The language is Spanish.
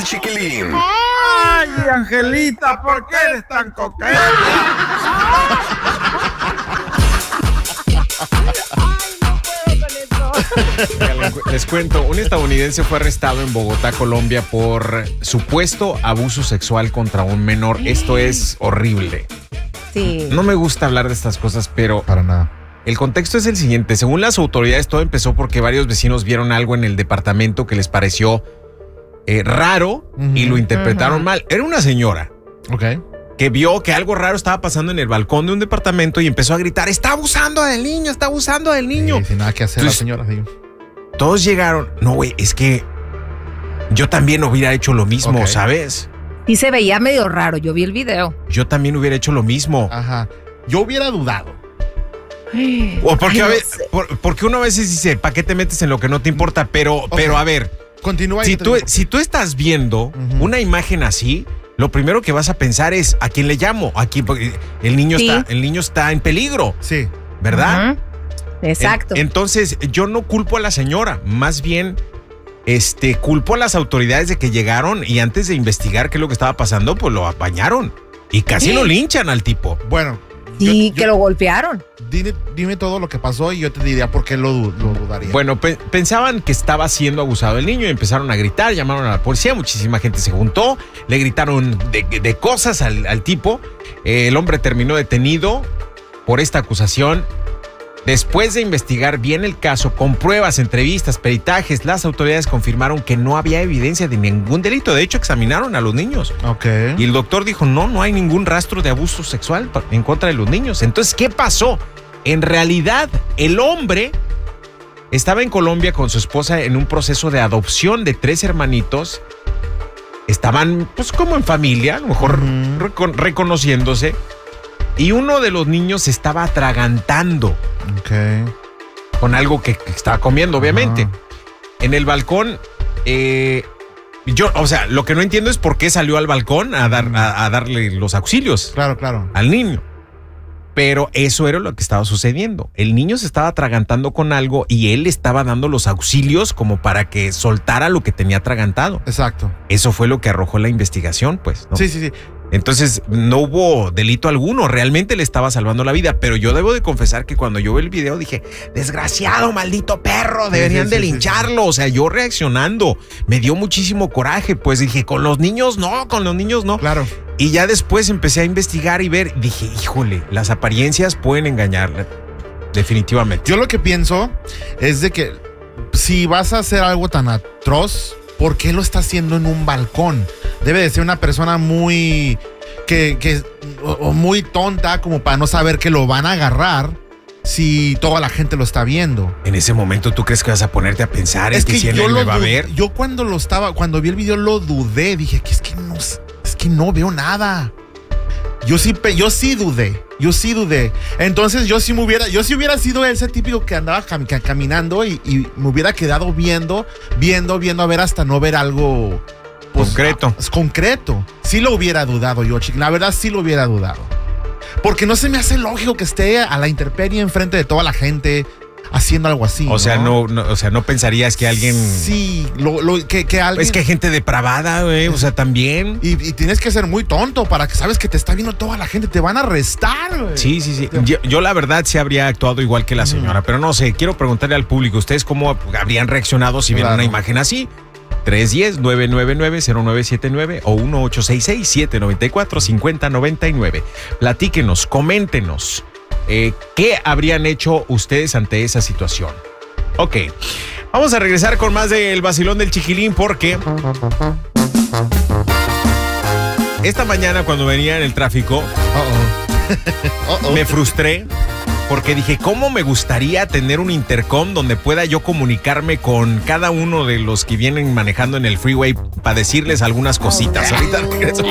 del Chiquilín. ¡Ay, Angelita! ¿Por qué eres tan coqueta? Les cuento, un estadounidense fue arrestado en Bogotá, Colombia, por supuesto abuso sexual contra un menor. Esto es horrible. Sí. No me gusta hablar de estas cosas, pero Para nada. el contexto es el siguiente. Según las autoridades, todo empezó porque varios vecinos vieron algo en el departamento que les pareció raro y lo interpretaron mal. Era una señora Ok. que vio que algo raro estaba pasando en el balcón de un departamento y empezó a gritar: está abusando del niño, está abusando del niño. Sin nada que hacer Entonces, la señora. Sí. Todos llegaron. No, güey, es que yo también hubiera hecho lo mismo, Ok. ¿sabes? Sí se veía medio raro, yo vi el video. Yo también hubiera hecho lo mismo. Ajá. Yo hubiera dudado. O porque, Ay, a no veces, sé. porque uno a veces dice: ¿para qué te metes en lo que no te importa? Pero a ver, Continúa. si tú estás viendo una imagen así, lo primero que vas a pensar es: ¿a quién le llamo? ¿A quién? Porque el niño Sí. está en peligro, Sí. ¿verdad? Ujú. Exacto. Entonces, yo no culpo a la señora, más bien culpo a las autoridades de que llegaron y antes de investigar qué es lo que estaba pasando, pues lo apañaron y casi Sí. lo linchan al tipo. Bueno. Sí, que lo golpearon. Dime todo lo que pasó y yo te diría por qué lo dudaría. Bueno, pensaban que estaba siendo abusado el niño y empezaron a gritar, llamaron a la policía, muchísima gente se juntó, le gritaron de cosas al tipo. El hombre terminó detenido por esta acusación. Después de investigar bien el caso, con pruebas, entrevistas, peritajes, las autoridades confirmaron que no había evidencia de ningún delito. De hecho, examinaron a los niños. Ok. Y el doctor dijo: no hay ningún rastro de abuso sexual en contra de los niños. Entonces, ¿qué pasó? En realidad, el hombre estaba en Colombia con su esposa en un proceso de adopción de 3 hermanitos. Estaban, pues, como en familia, a lo mejor reconociéndose. Y uno de los niños se estaba atragantando Ok. con algo que estaba comiendo, obviamente. Ajá. En el balcón, lo que no entiendo es por qué salió al balcón a darle los auxilios Claro. al niño. Pero eso era lo que estaba sucediendo. El niño se estaba atragantando con algo y él estaba dando los auxilios como para que soltara lo que tenía atragantado. Exacto. Eso fue lo que arrojó la investigación, pues, ¿no? Sí. Entonces, no hubo delito alguno, realmente le estaba salvando la vida, pero yo debo de confesar que cuando yo vi el video dije: desgraciado, maldito perro, deberían de lincharlo. O sea, yo reaccionando, me dio muchísimo coraje, pues dije: con los niños no. Claro. Y ya después empecé a investigar y ver, dije: híjole, las apariencias pueden engañar, definitivamente. Yo lo que pienso es de que si vas a hacer algo tan atroz, ¿por qué lo está haciendo en un balcón? Debe de ser una persona muy o muy tonta como para no saber que lo van a agarrar si toda la gente lo está viendo. En ese momento, ¿tú crees que vas a ponerte a pensar en que si él me va a ver? Yo cuando vi el video lo dudé, dije que es que no veo nada. Yo sí dudé. Entonces yo si hubiera sido ese típico que andaba caminando y me hubiera quedado viendo a ver hasta no ver algo pues, concreto. Sí lo hubiera dudado yo, chico. La verdad sí lo hubiera dudado. Porque no se me hace lógico que esté a la intemperie enfrente de toda la gente haciendo algo así. O sea, no pensarías que alguien... Sí, que alguien... Es que hay gente depravada, güey, o sea, también... Y tienes que ser muy tonto para que sabes que te está viendo toda la gente, te van a arrestar, güey. Sí. Yo la verdad sí habría actuado igual que la señora, pero no sé, quiero preguntarle al público, ¿ustedes cómo habrían reaccionado si vieran una imagen así? 310-999-0979 o 1866-794-5099. Platíquenos, coméntenos. ¿Qué habrían hecho ustedes ante esa situación? Ok, vamos a regresar con más del vacilón del Chiquilín porque esta mañana cuando venía en el tráfico me frustré porque dije: ¿cómo me gustaría tener un intercom donde pueda yo comunicarme con cada uno de los que vienen manejando en el freeway para decirles algunas cositas? Ahorita regreso.